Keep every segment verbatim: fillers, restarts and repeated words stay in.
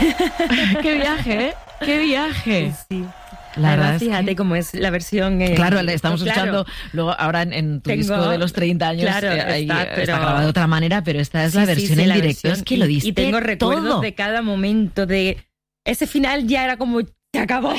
¡Qué viaje, eh! ¡Qué viaje! Sí. La Además, verdad fíjate es que... cómo es la versión... Eh, claro, le estamos pues, escuchando claro. luego ahora en, en tu Tengo, disco de los treinta años, claro, eh, ahí está, está, pero... grabado de otra manera, pero esta es sí, la versión sí, sí, en la directo. versión, Es que lo y, diste y tengo recuerdos todo. de cada momento de... Ese final ya era como... Se acabó.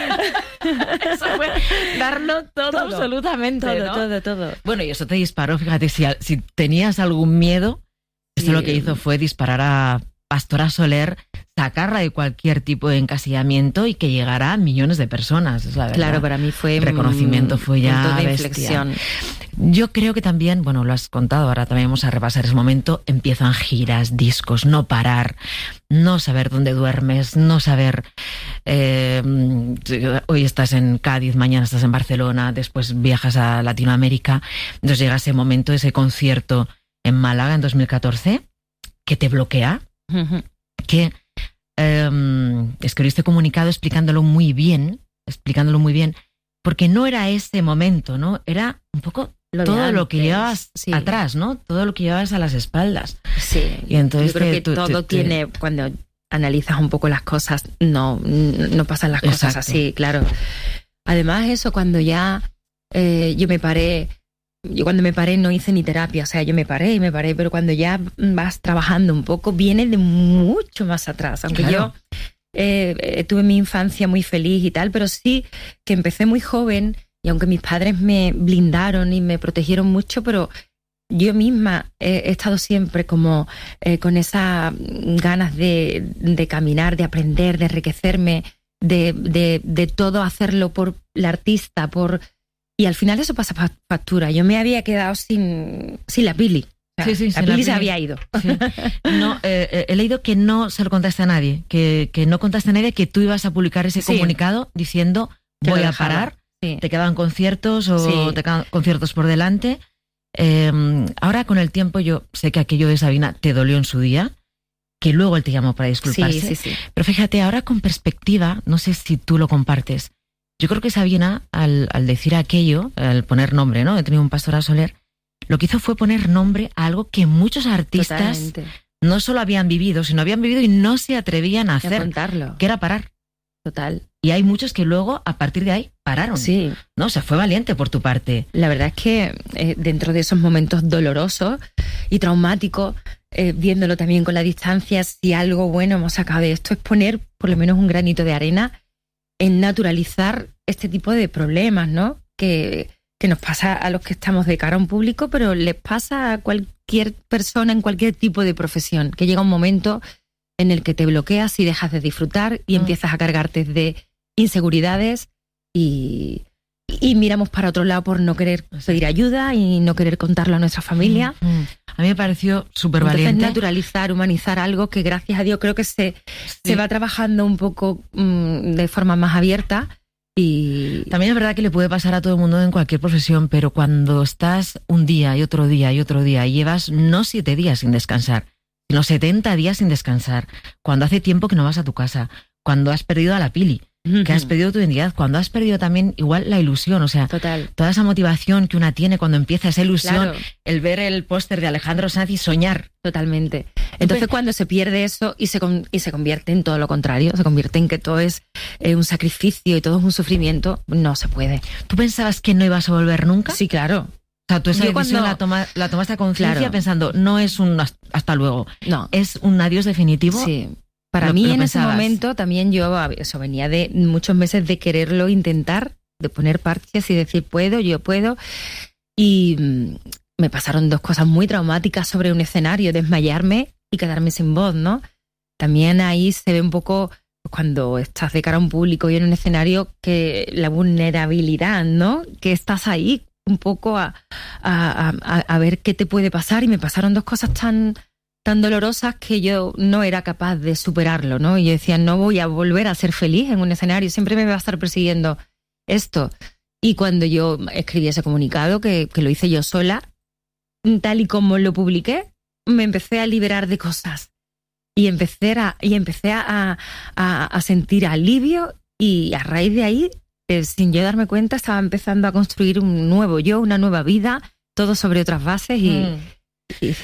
Eso fue darlo todo, todo absolutamente, todo, ¿no? todo, todo. Bueno, y eso te disparó, fíjate, si, si tenías algún miedo, esto Sí. lo que hizo fue disparar a Pastora Soler, sacarla de cualquier tipo de encasillamiento y que llegara a millones de personas, es la verdad. Claro, para mí fue... El reconocimiento fue ya punto de bestia. inflexión. Yo creo que también, bueno, lo has contado, ahora también vamos a repasar ese momento, empiezan giras, discos, no parar, no saber dónde duermes, no saber... Eh, hoy estás en Cádiz, mañana estás en Barcelona, después viajas a Latinoamérica, entonces llega ese momento, ese concierto en Málaga en dos mil catorce, que te bloquea, Uh-huh. que eh, escribiste comunicado explicándolo muy bien, explicándolo muy bien, porque no era ese momento, ¿no? Era un poco Lo de todo antes, lo que llevabas sí. atrás, ¿no? Todo lo que llevabas a las espaldas. Sí. Y entonces yo creo te- que tú- todo te- te- tiene... Cuando analizas un poco las cosas, no, no pasan las cosas Exacto. así, claro. Además, eso, cuando ya eh, yo me paré... Yo cuando me paré no hice ni terapia, o sea, yo me paré y me paré, pero cuando ya vas trabajando un poco, viene de mucho más atrás. Aunque Claro. yo eh, eh, tuve mi infancia muy feliz y tal, pero sí que empecé muy joven y aunque mis padres me blindaron y me protegieron mucho, pero yo misma he, he estado siempre como eh, con esas ganas de, de caminar, de aprender, de enriquecerme, de, de, de todo hacerlo por la artista, por... Y al final eso pasa factura. Yo me había quedado sin, sin la Pili. O sea, Sí, sí, la sin Pili la se Pili. había ido. Sí. No, eh, eh, he leído que no se lo contaste a nadie, que, que no contaste a nadie que tú ibas a publicar ese Sí. comunicado diciendo Que voy lo a dejaba. parar, Sí. te quedaban conciertos o Sí. te quedan conciertos por delante. Eh, ahora con el tiempo yo sé que aquello de Sabina te dolió en su día, que luego él te llamó para disculparse, Sí, sí, sí. pero fíjate, ahora con perspectiva, no sé si tú lo compartes, yo creo que Sabina, al, al decir aquello, al poner nombre, ¿no? He tenido un Pastora Soler, lo que hizo fue poner nombre a algo que muchos artistas Totalmente. no solo habían vivido, sino habían vivido y no se atrevían a Y a hacer, contarlo. que era parar. Total. Y hay muchos que luego, a partir de ahí, pararon. Sí. ¿No? O sea, fue valiente por tu parte. La verdad es que eh, dentro de esos momentos dolorosos y traumáticos, eh, viéndolo también con la distancia, si algo bueno hemos sacado de esto es poner por lo menos un granito de arena en naturalizar este tipo de problemas, ¿no? Que, que nos pasa a los que estamos de cara a un público, pero les pasa a cualquier persona en cualquier tipo de profesión, que llega un momento en el que te bloqueas y dejas de disfrutar y Mm. empiezas a cargarte de inseguridades y, y miramos para otro lado por no querer pedir ayuda y no querer contarlo a nuestra familia. Mm, mm. A mí me pareció súper Entonces, valiente. naturalizar, humanizar algo que gracias a Dios creo que se, Sí. se va trabajando un poco mmm, de forma más abierta y... También es verdad que le puede pasar a todo el mundo en cualquier profesión, pero cuando estás un día y otro día y otro día y llevas no siete días sin descansar, sino setenta días sin descansar, cuando hace tiempo que no vas a tu casa, cuando has perdido a la Pili, que has perdido tu identidad, cuando has perdido también igual la ilusión, o sea, Total. toda esa motivación que una tiene cuando empieza esa ilusión, Claro. el ver el póster de Alejandro Sanz y soñar. Totalmente. Entonces, Pues- cuando se pierde eso y se, con- y se convierte en todo lo contrario, se convierte en que todo es eh, un sacrificio y todo es un sufrimiento, no se puede. ¿Tú pensabas que no ibas a volver nunca? Sí, claro. O sea, tú esa Yo decisión cuando- la, toma, la tomaste a conciencia Claro. pensando, no es un hasta- hasta luego, No. es un adiós definitivo. Sí. Para Lo- mí lo en ese pensabas. momento también yo, eso venía de muchos meses de quererlo intentar, de poner parches y decir puedo, yo puedo. Y mm, me pasaron dos cosas muy traumáticas sobre un escenario, desmayarme y quedarme sin voz, ¿no? También ahí se ve un poco cuando estás de cara a un público y en un escenario que la vulnerabilidad, ¿no? Que estás ahí un poco a, a, a, a ver qué te puede pasar y me pasaron dos cosas tan tan dolorosas que yo no era capaz de superarlo, ¿no? Y yo decía, no voy a volver a ser feliz en un escenario, siempre me va a estar persiguiendo esto. Y cuando yo escribí ese comunicado, que, que lo hice yo sola, tal y como lo publiqué, me empecé a liberar de cosas. Y empecé a, y empecé a, a, a sentir alivio y a raíz de ahí, eh, sin yo darme cuenta, estaba empezando a construir un nuevo yo, una nueva vida, todo sobre otras bases y... Mm. y